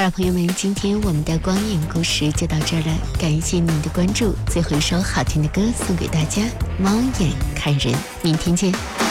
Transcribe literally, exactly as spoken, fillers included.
好了，朋友们，今天我们的光影故事就到这儿了，感谢您的关注。最后一首好听的歌送给大家，猫眼看人，明天见。